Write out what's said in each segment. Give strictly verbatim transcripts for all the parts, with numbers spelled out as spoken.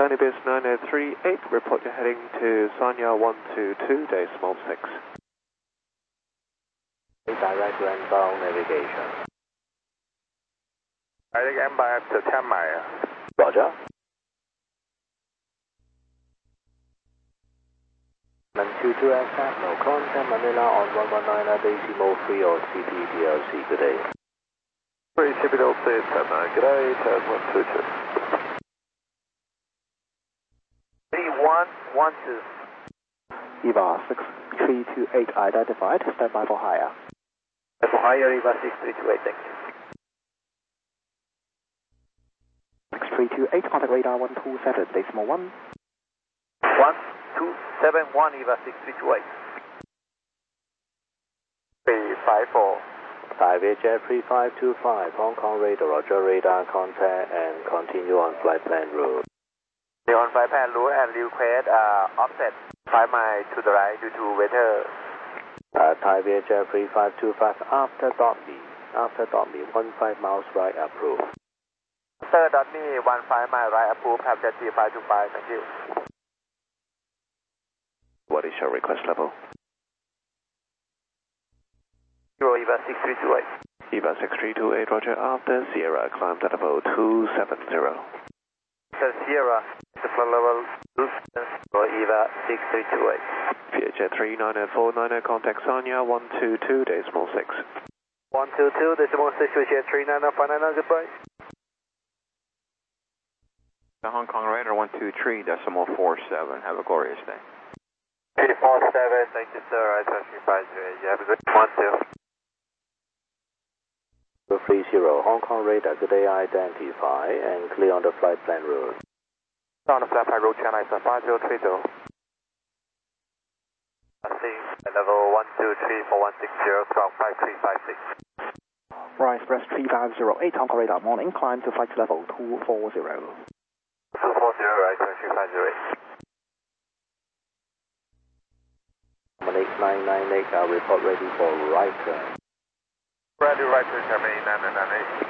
Sunnybiz nine zero three eight, report you're heading to Sanya one two two, decimal six. Direct to inbound navigation. Direct inbound to ten mile. Roger. one two two F M, no contact Manila on one one nine decimal three or C P P L C, good day. three C P L C, ten nine, good day, ten one two two. three one one two. Eva six three two eight identified, stand by for higher. For higher, Eva six three two eight, thank you. six three two eight, contact radar one two seven, decimal one. one two seven one, Eva six three two eight. three five four. Thai Vietjet three five two five, Hong Kong radar, roger, radar contact and continue on flight plan route. The on flight plan route and request uh, offset five miles to the right due to weather. Uh, Thai Vietjet three five two five, after dot me, after dot me, one five miles right approved. After dot me, one five mile right approved, have jet three five two five, thank you. What is your request level? Zero, Eva six three two eight. Eva six three two eight, roger, after Sierra, climb to level two seven zero. So Sierra, the floor level for Eva six three two eight. Vietjet three nine zero four nine zero, contact Sanya one two two, decimal six. one two two, decimal six, Vietjet three nine zero five nine zero, goodbye. The Hong Kong Radar one two three, decimal four seven, have a glorious day. three four seven, thank you sir, I trust you five zero, you have a good one two. three zero, Hong Kong radar, good day, identify and clear on the flight plan route. On the flight plan route, channel is five zero three zero. I see, level one two three four one six zero, from five three five six. Right, express three five zero eight, Hong Kong radar, morning, climb to flight level two four zero. two four zero, right, three five zero eight. eight nine nine eight, uh, report ready for right turn. Ready, right turn, Germany nine nine nine eight.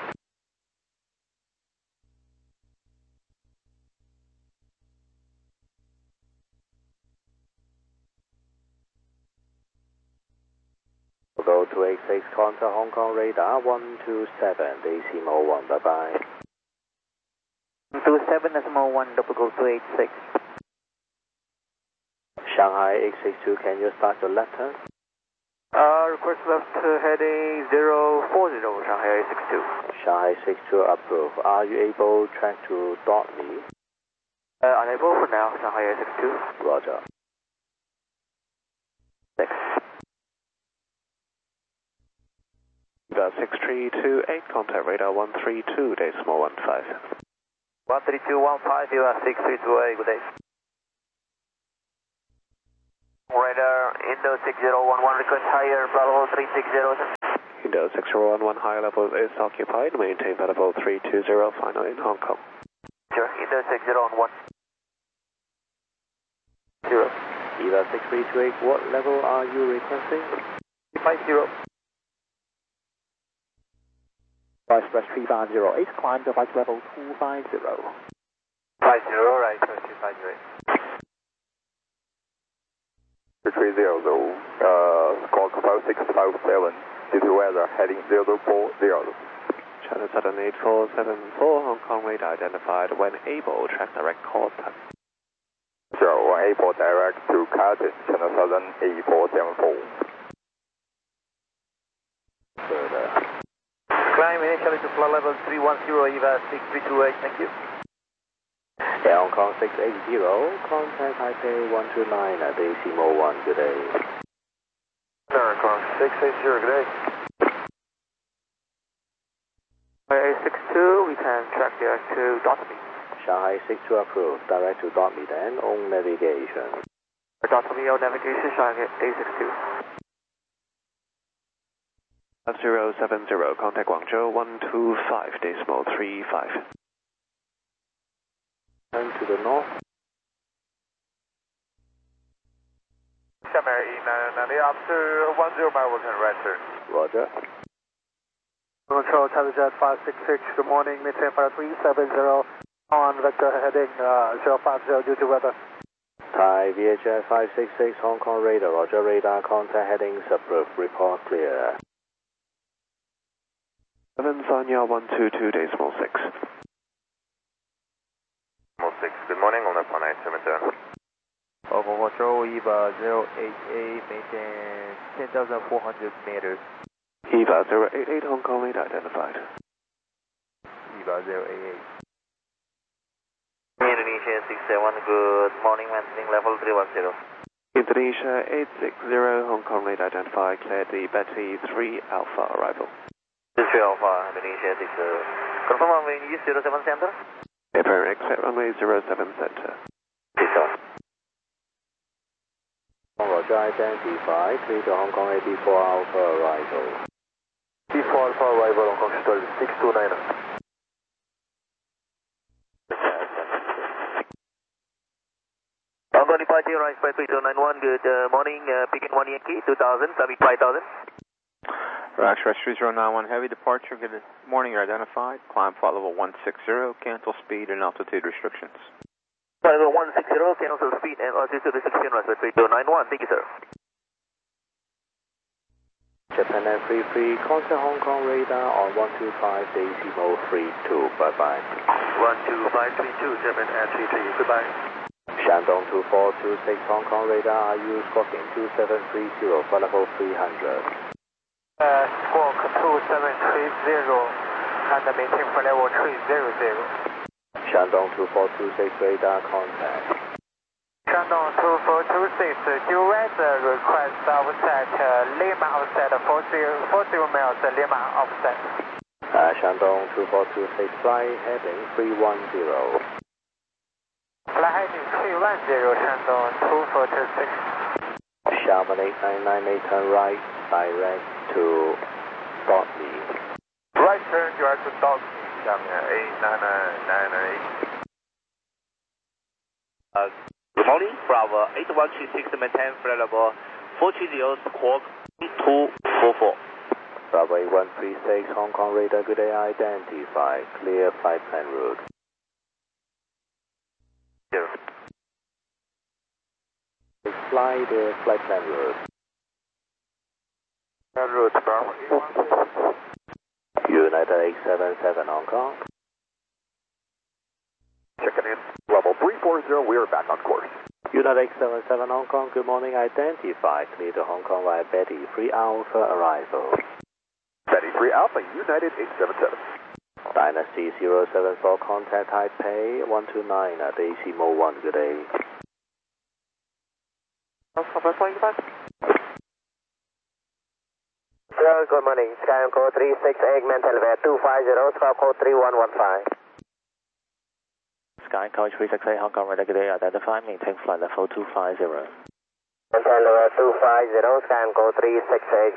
Go to eight six, contact Hong Kong radar one two seven, decimal one, bye bye. one two seven, decimal one, double go to eight six. Shanghai eight six two, can you start your left turn? Uh, request left uh, heading zero four zero, Shanghai eight six two. Shanghai six two approved. Are you able to track to dot me? Uh, unable for now, Shanghai eight six two. Roger. six. Eva six three two eight, contact radar one three two, decimal one five. one three two one five, Eva six three two eight, good day. Radar, Indo six zero one one, request higher, level three six zero. Indo six zero one one, high level is occupied, maintain level three two zero, final in Hong Kong. Sure, Indo six zero one one. Zero. Eva six three two eight, what level are you requesting? five zero. Right, express three five zero eight, climb to flight level two five zero. five zero, right, two five zero eight. three zero, uh, squawk five six five seven, due to weather, heading zero four zero. China Southern eight four seven four, Hong Kong radar identified, when able, track direct contact. zero one eight four direct to Cardiff, China Southern eight four seven four. Further. Climb initially to flight level three one zero, Eva six three two eight, thank you. Yeah, Hong Kong six eight zero, contact Taipei one two nine, decimal one, good day. Hong Kong six eight zero, good day. eight six two, we can track direct to dot me. Shanghai six two approved, direct to dot me then, on navigation. Dot me on navigation, Shanghai eight six two. zero seven zero, contact Guangzhou one two five, decimal three five. Turn to the north. Shanghai eight nine nine eight, after one zero mile, we can right turn. Roger. Control, Charlie Jet five six six, good morning, maintain flight three seven zero, On vector heading uh, zero five zero due to weather. Thai V H F five six six Hong Kong radar, roger, radar contact headings approved, report clear. seven Sanya one two two decimal six. Decimal six, good morning, on the nine seven seven. Over control, E V A zero eight eight, maintain ten thousand four hundred meters. E V A zero eight eight Hong Kong radar identified. E V A zero eight eight. Indonesia six seven, good morning, maintaining level three one zero. Indonesia eight six zero Hong Kong radar identified, cleared the Betty three Alpha arrival. three Alpha, Indonesia six zero. Confirm runway zero seven center. Apparent exit runway zero seven center. Roger, identify, clear to Hong Kong eighty-four Alpha arrival. eighty-four Alpha arrival, Hong Kong Shuttle six two nine. Hong Kong departure, rise by three two nine one, good uh, morning, uh, Pekin one Yankee, two thousand, submit five thousand. Rox, Rush three zero nine one, heavy departure, good morning, you're identified. Climb flight level one six zero, cancel speed and altitude restrictions. Flight level one six zero, cancel speed and altitude restriction, rise by three two nine one, thank you sir. Japan Air three three, contact Hong Kong radar on one two five decimal three two, bye bye. one two five three two, Japan Air three three, goodbye. Shandong two four two six Hong Kong radar, are you squawking two seven three zero, flight level three hundred. Uh, squawk two seven three zero and maintain flight level three zero zero. Shandong two four two six radar contact. Shandong two four two six, due weather request offset uh, Lima offset forty miles Lima offset. Uh, Shandong two four two six, fly heading three one zero. Fly heading three one zero, Shandong two four two six. Xiamen eight nine nine eight, turn right, direct to Dotney. Right turn direct to Dotney, Xiamen eight nine nine eight. Uh, good morning, Bravo eight one three six, maintain flight level four three zero, squawk two four four. Bravo eight one three six, Hong Kong radar, good day, identify, clear flight plan route. Zero. Fly the flight plan route. Plan route, Bravo eight one six. United eight seven seven, Hong Kong. Checking in. Level three four zero, we are back on course. United eight seven seven, Hong Kong, good morning, identify, clear to Hong Kong via Betty three Alpha arrival. Betty three Alpha, United eight seven seven. Dynasty zero seven four, contact Taipei one two nine, decimal one, good day. Sir, good morning, Sky code three six eight, maintain level two five zero, squawk code three one one five. Sky Coach three six eight, Hong Kong radar, good day, identify, maintain flight level two five zero. Maintain level two five zero, Sky code three six eight.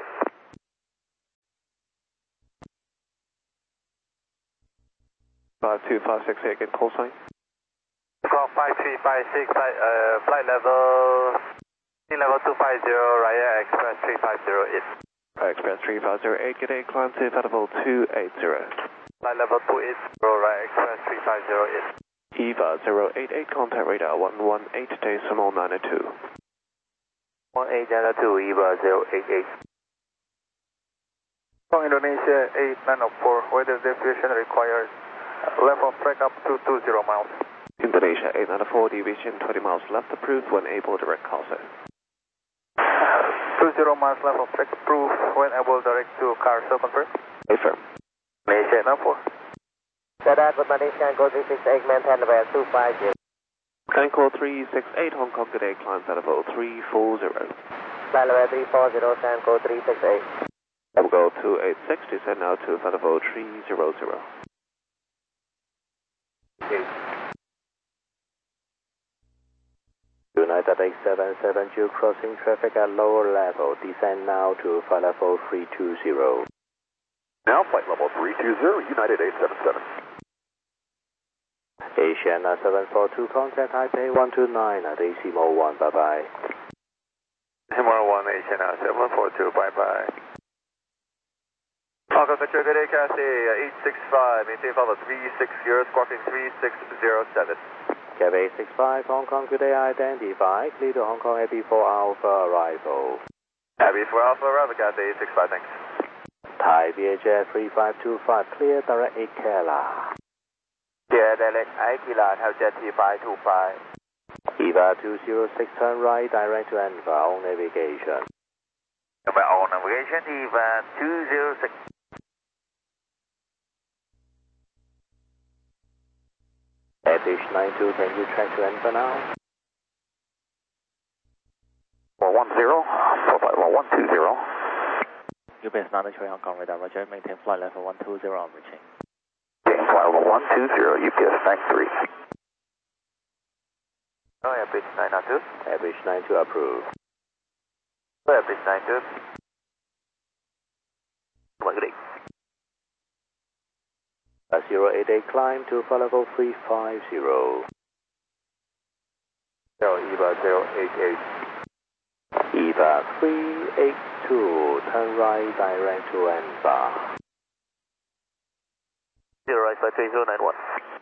five two five six eight, get call sign. Squawk five three five six, flight, uh, flight level, level two five zero, Raya Express three five zero eight. Express three five zero eight, good day, climb to flight level two eight zero. Flight level two eight zero, Raya Express three five zero eight. E V A zero eight eight, contact radar one one eight decimal nine two. one eight nine two, E V A zero eight eight. From Indonesia eight nine four, weather deviation required. Left of track up to two zero miles. Indonesia eight nine four, deviation twenty miles left approved when able, direct call sign. two zero miles left of track approved when able, direct to car, so confirm. Affirm. Indonesia eight nine four. Sadar, good morning, Sky code three six eight, maintain level two five zero. Sky call three six eight, Hong Kong, good day, climb flight level three four zero. Flight level three four zero, Sky code three six eight. Level go two eight six, descend now to flight level three zero zero. United eight seven seven, due crossing traffic at lower level, descend now to flight level three two zero. Now flight level three two zero, United eight seven seven. Asian seven four two, contact Taipei one two nine, decimal one, bye bye. Hammer one, Asian seven four two, bye bye. Alpha Metro, good day, Cathay eight six five, maintain follow three six zero, squawking three six zero seven. Cathay eight six five, Hong Kong, good day, identify. Clear to Hong Kong, Happy for Alpha arrival. Happy for Alpha arrival, Cathay eight six five, thanks. Thai V H F three five two five, clear direct eight Kerala. Clear direct eight Kerala, Thai Jet T five two five. EVA two zero six, turn right, direct to Alpha, on navigation. Number on navigation, EVA two zero six. Airfish nine two, can you track to Alpha now? four one zero, four five one one two zero. U B S nine three Hong Kong, radar, roger, maintain flight level one two zero on reaching. Maintain flight level one two zero, U P S nine three. Oh, Airfish nine two. Airfish nine two approved. Oh, Airfish nine two. One good day. A zero eight eight climb to flight level three five zero. Zero EVA zero eight eight. EVA three eight two, turn right, direct to Alpha. Zero right five three zero nine one.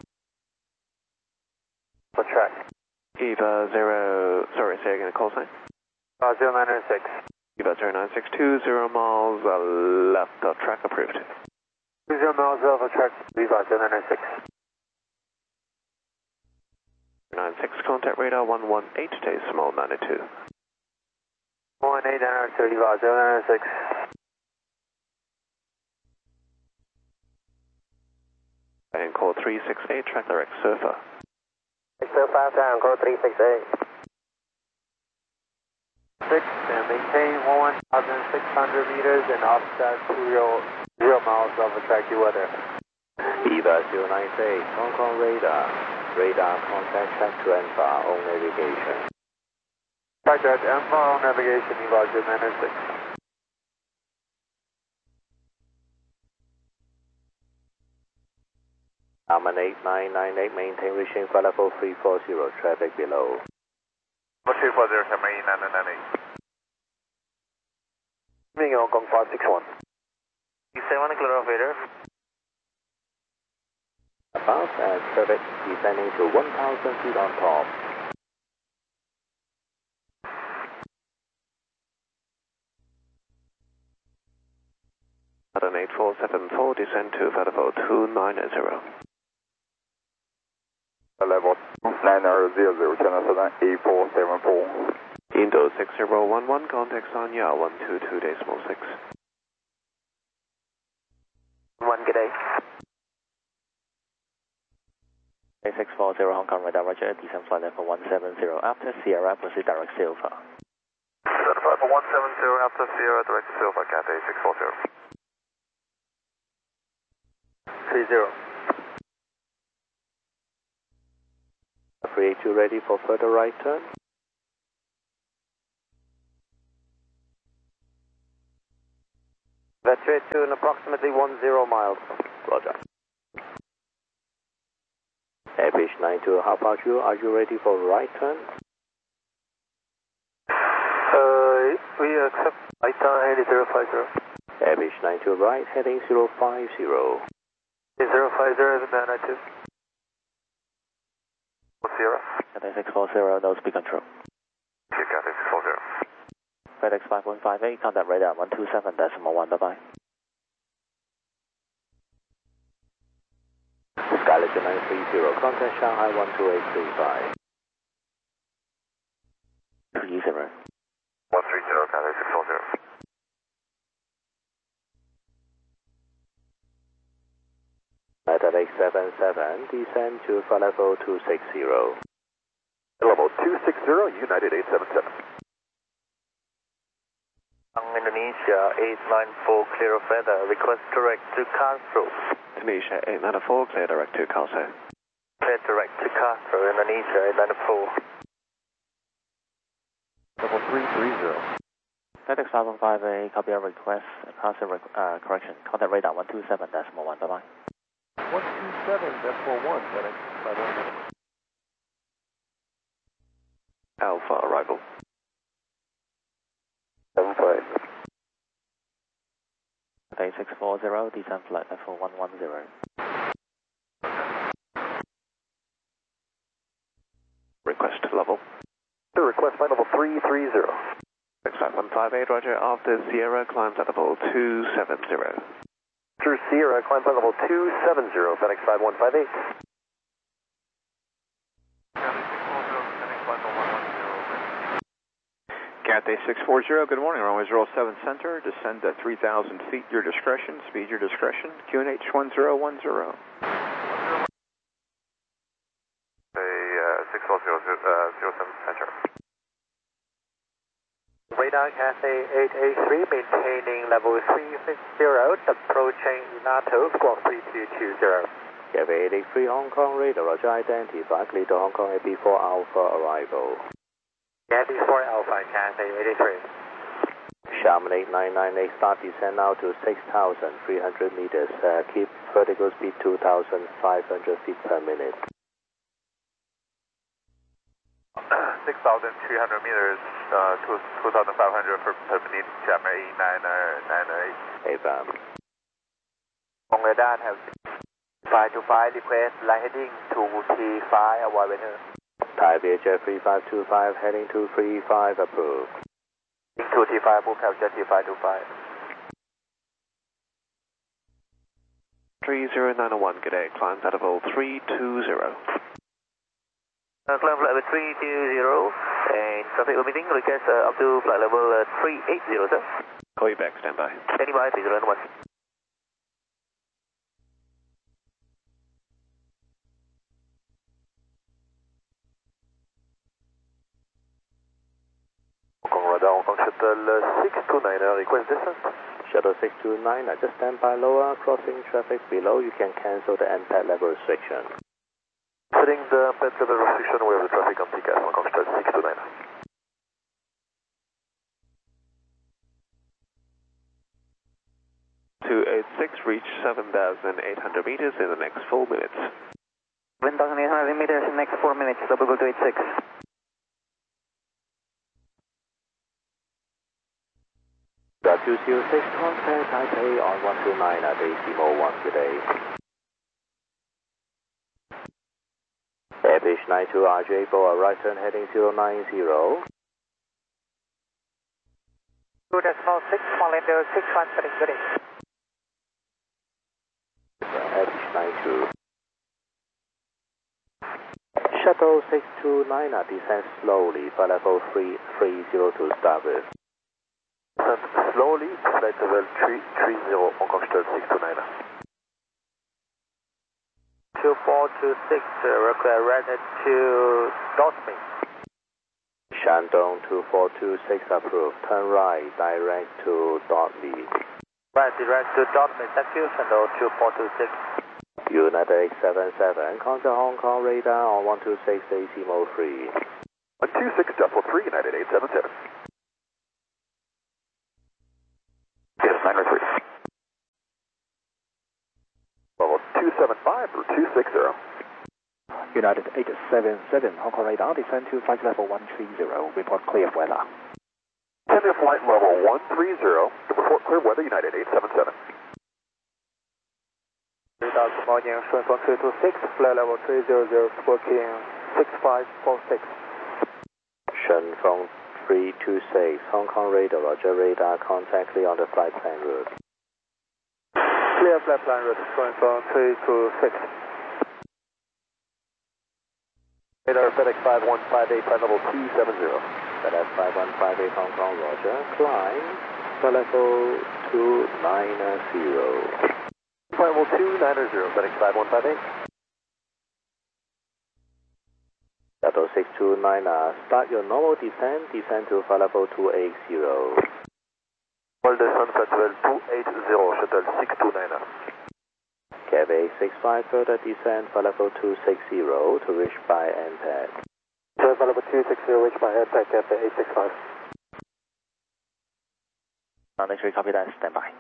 What track? EVA zero, sorry, say again, call sign. Uh, zero nine nine six. EVA zero nine six two, zero miles uh, left of track approved. Two zero miles Alpha track, EVA zero nine nine six. nine six, contact radar one one eight, decimal ninety-two. one eight nine two, EVA zero nine nine six. And call three six eight, track direct surfer. Surfer, down, call three six eight. six, and maintain one thousand six hundred meters and offset zero, zero miles Alpha track, due weather. EVA zero nine eight, Hong Kong radar. Radar contact track to Alpha, on navigation. Track at Alpha on navigation, EVA zero nine nine six. Alman eight nine nine eight, maintain reaching flight level three four zero, traffic below. three four zero, seven eight nine nine eight. Moving Hong Kong five six one. seven, clear of radar. Above and traffic descending to one thousand feet on top. At eight four seven four, descend to flight level two nine zero. Level nine zero zero, channel seven eight four seven four. Indo six zero one one, contact Sanya one two two decimal six. One, good day. eight six four zero Hong Kong radar, roger, descend flight level one seven zero. After Sierra, proceed direct Silver. Certified for one seven zero after Sierra, direct to Silver, Cathay six four zero. three zero. three eight two ready for further right turn. Evacuate to in approximately one zero miles. Roger. Airfish nine two, how about you? Are you ready for right turn? Uh, we accept right turn eighty zero five zero. Airfish nine two right, heading zero five zero. zero five zero is nine nine two. Sierra. Cathay six four zero, no speed control. Cathay six four zero. FedEx five one five eight, contact radar one two seven decimal one, bye bye. Skyletter nine three zero, contact Shanghai one two eight three five. three zero. one three zero, Cathay six four zero. At eight seven seven, descend to flight level two six zero. Level two six zero, United eight seven seven. Indonesia eight nine four, clear of weather, request direct to Castro. Indonesia eight nine four, clear direct to Calso. Clear direct to Castro, Indonesia eight nine four. Level three three zero. FedEx five one five eight, copy our request, passing uh, correction, contact radar one two seven decimal one, bye bye. one two seven decimal one, FedEx five one five. Alpha arrival. seven five. Cathay six four zero, descend flight level one one zero. Request level. Request flight level three three zero. X five one five eight, roger, after Sierra, climbs at level two seven zero. Through Sierra, climb flight level two seven zero, FedEx five one five eight. Cathay six four zero, good morning, runway zero seven center, descend at three thousand feet, your discretion, speed your discretion, Q N H one zero one zero. six four zero, zero seven center. Radar Cathay eight eight three, maintaining level three six zero, approaching Inato, squawk three two two zero. Cathay eight eight three, Hong Kong radar, roger, identify, clear to Hong Kong A B four Alpha arrival. A B four Alpha, Cathay eight eight three. Xiamen eight nine nine eight, start descend now to six thousand three hundred meters, uh, keep vertical speed two thousand five hundred feet per minute. six thousand three hundred meters, uh, two thousand five hundred per, per minute, Xiamen eight nine nine eight. Affirm. On radar have five two five, request line heading to T five, avoid winner. Thai V H F three five two five, heading to three five, approved. To T five, move capture T five two five. three zero nine one, good day, climbs at level three two zero. Uh, climb flight level three two zero, and traffic limiting, request uh, up to flight level uh, three eight zero, sir. Call you back, stand by. Standing by, three zero nine one. Hong Kong Shuttle six two nine, request descent. Shuttle six two nine, just stand by lower, crossing traffic below, you can cancel the M P A D level restriction. Setting the M P A D level restriction, we have the traffic on T C A S, Hong Kong Shuttle six two nine. two eight six, reach seven thousand eight hundred meters in the next four minutes. seven thousand eight hundred meters in the next four minutes, double go to eight six. two zero six, contact Taipei on one two nine at Decimo one, good day. Airfish nine two R J for a right turn heading zero nine zero. two decimal six, Molindo six one three, good day. Airfish nine two. Shuttle six two nine, descend slowly, flight level three three zero to starboard. Slowly, flight level three three zero, Hong Kong Shuttle six two nine. two four two six, request rented to Dortmund. Shandong two four two six approved, turn right, direct to Dortmund. Right, direct to Dortmund, thank you, Shandong two four two six. United eight seven seven, contact Hong Kong radar on one two six Decimo three. one two six Decimal three, United eight seven seven. Yes, nine three. Level two seven five or two six zero. United eight seven seven, Hong Kong radar, descend to flight level one three zero, report clear of weather. Send to flight level one three zero, report clear weather, United eight seven seven. Radar, good morning, Shunfeng three two six, flight level three zero zero, working six five four six. Shunfeng three two six, Hong Kong radar, roger, radar, contact clear on the flight plan route. Clear flight plan route, Shunfeng three two six. Radar FedEx five one five eight, flight level two seven zero. FedEx five one five eight, Hong Kong, roger, climb, flight level two nine zero. Flight level two nine zero, FedEx five one five eight. Shuttle six two nine, uh, start your normal descent, descend to flight level two eight zero. All descent flight level two eight zero, Shuttle six two nine. Cathay six five, further descend flight level two six zero to reach by M P A D. Flight level two six zero, reach by M P A D, Cathay eight six five. Next week, copy that, stand by.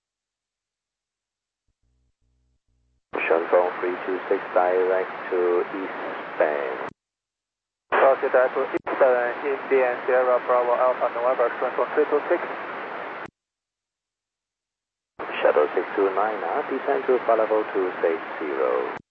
Shunfeng three two six, direct to eastbound. Roger that to Eastern Indian Sierra Bravo Alpha November, Shunfeng three two six. Auto six two nine, descend to flight level two six zero.